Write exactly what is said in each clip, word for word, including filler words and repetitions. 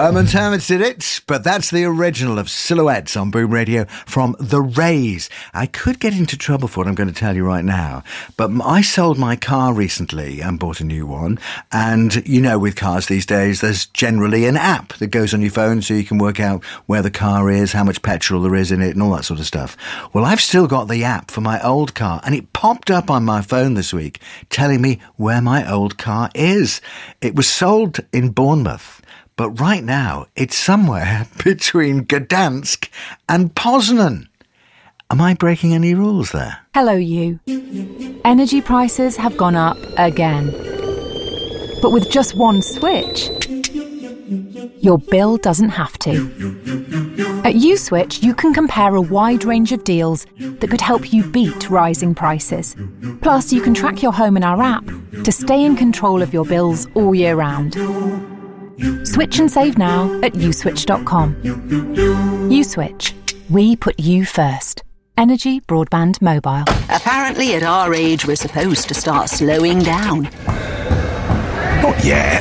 Herman's Hermits did it, but that's the original of Silhouettes on Boom Radio from The Rays. I could get into trouble for what I'm going to tell you right now, but I sold my car recently and bought a new one. And, you know, with cars these days, there's generally an app that goes on your phone so you can work out where the car is, how much petrol there is in it, and all that sort of stuff. Well, I've still got the app for my old car, and it popped up on my phone this week telling me where my old car is. It was sold in Bournemouth, but right now it's somewhere between Gdansk and Poznan. Am I breaking any rules there? Hello, you. Energy prices have gone up again. But with just one switch, your bill doesn't have to. At USwitch, you can compare a wide range of deals that could help you beat rising prices. Plus, you can track your home in our app to stay in control of your bills all year round. Switch and save now at uswitch dot com. USwitch. We put you first. Energy, broadband, mobile. Apparently at our age we're supposed to start slowing down. Not yet.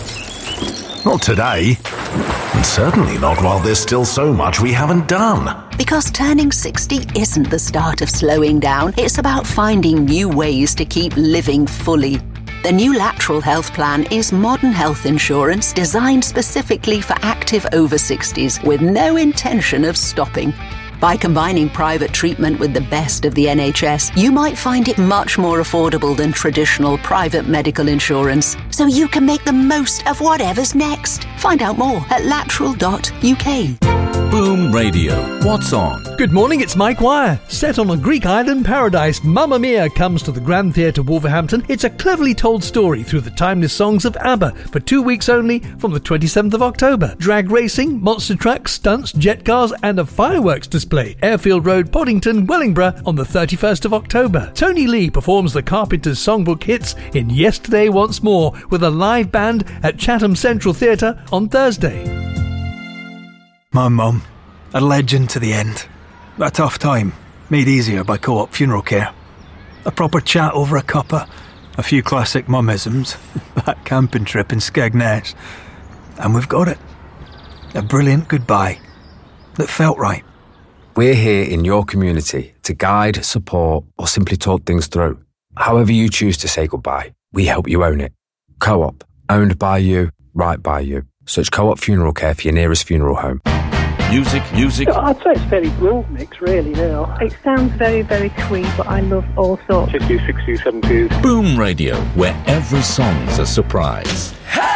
Not today. And certainly not while there's still so much we haven't done. Because turning sixty isn't the start of slowing down. It's about finding new ways to keep living fully. The new Lateral Health Plan is modern health insurance designed specifically for active over sixties with no intention of stopping. By combining private treatment with the best of the N H S, you might find it much more affordable than traditional private medical insurance, so you can make the most of whatever's next. Find out more at lateral dot U K. Boom Radio. What's on? Good morning, it's Mike Wire. Set on a Greek island paradise, Mamma Mia comes to the Grand Theatre Wolverhampton. It's a cleverly told story through the timeless songs of ABBA for two weeks only from the twenty-seventh of October. Drag racing, monster trucks, stunts, jet cars and a fireworks display. Airfield Road, Poddington, Wellingborough on the thirty-first of October. Tony Lee performs the Carpenters' songbook hits in Yesterday Once More with a live band at Chatham Central Theatre on Thursday. My mum, a legend to the end. A tough time, made easier by Co-op Funeral Care. A proper chat over a cuppa, a few classic mummisms, that camping trip in Skegness, and we've got it. A brilliant goodbye that felt right. We're here in your community to guide, support, or simply talk things through. However you choose to say goodbye, we help you own it. Co-op, owned by you, right by you. Search Co-op Funeral Care for your nearest funeral home. Music, music. I'd say it's fairly broad mix, really, now. It sounds very, very twee, but I love all sorts. fifties, sixties, seventies. Boom Radio, where every song's a surprise.